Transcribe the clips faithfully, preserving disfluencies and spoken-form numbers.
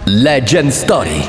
Legend Story.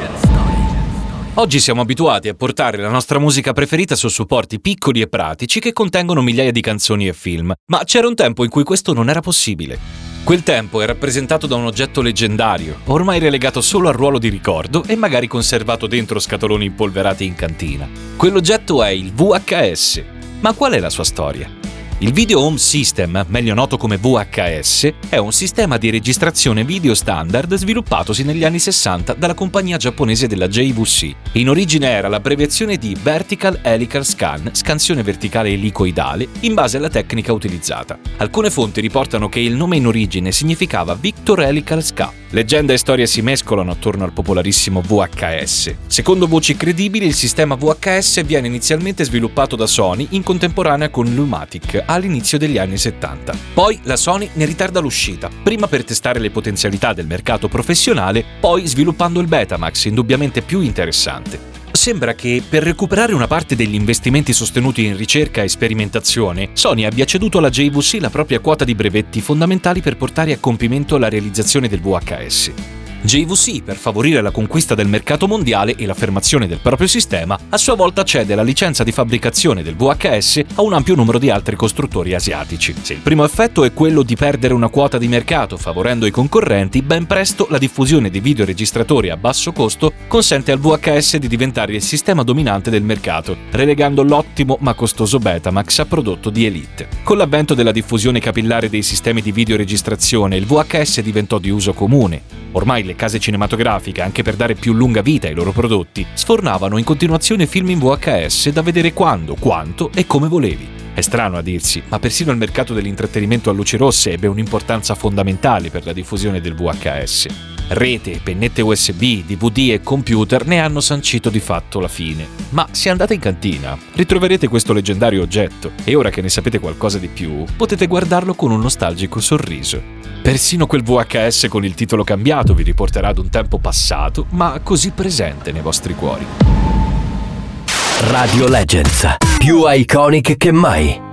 Oggi siamo abituati a portare la nostra musica preferita su supporti piccoli e pratici che contengono migliaia di canzoni e film, ma c'era un tempo in cui questo non era possibile. Quel tempo è rappresentato da un oggetto leggendario, ormai relegato solo al ruolo di ricordo e magari conservato dentro scatoloni impolverati in cantina. Quell'oggetto è il V H S. Ma qual è la sua storia? Il Video Home System, meglio noto come V H S, è un sistema di registrazione video standard sviluppatosi negli anni sessanta dalla compagnia giapponese della J V C. In origine era l'abbreviazione di Vertical Helical Scan, scansione verticale elicoidale, in base alla tecnica utilizzata. Alcune fonti riportano che il nome in origine significava Victor Helical Scan. Leggenda e storia si mescolano attorno al popolarissimo V H S. Secondo voci credibili, il sistema V H S viene inizialmente sviluppato da Sony in contemporanea con Lumatic all'inizio degli anni settanta. Poi la Sony ne ritarda l'uscita, prima per testare le potenzialità del mercato professionale, poi sviluppando il Betamax, indubbiamente più interessante. Sembra che, per recuperare una parte degli investimenti sostenuti in ricerca e sperimentazione, Sony abbia ceduto alla J V C la propria quota di brevetti fondamentali per portare a compimento la realizzazione del V H S. J V C, per favorire la conquista del mercato mondiale e l'affermazione del proprio sistema, a sua volta cede la licenza di fabbricazione del V H S a un ampio numero di altri costruttori asiatici. Se il primo effetto è quello di perdere una quota di mercato favorendo i concorrenti, ben presto la diffusione di videoregistratori a basso costo consente al V H S di diventare il sistema dominante del mercato, relegando l'ottimo ma costoso Betamax a prodotto di elite. Con l'avvento della diffusione capillare dei sistemi di videoregistrazione, il V H S diventò di uso comune. Ormai le case cinematografiche, anche per dare più lunga vita ai loro prodotti, sfornavano in continuazione film in V H S da vedere quando, quanto e come volevi. È strano a dirsi, ma persino il mercato dell'intrattenimento a luci rosse ebbe un'importanza fondamentale per la diffusione del V H S. Rete, pennette U S B, D V D e computer ne hanno sancito di fatto la fine. Ma se andate in cantina, ritroverete questo leggendario oggetto e ora che ne sapete qualcosa di più, potete guardarlo con un nostalgico sorriso. Persino quel V H S con il titolo cambiato vi riporterà ad un tempo passato, ma così presente nei vostri cuori. Radio Legends, più iconic che mai.